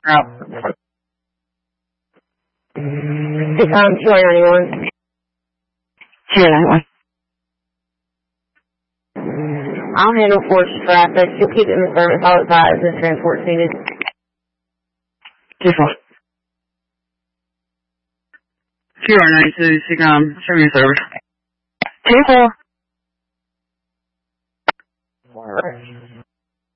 Out. 291. 291. I'll handle force traffic. You'll keep it in the service. I'll advise the transport needed. 2-4. 292, show me your service. 2-4. Alright.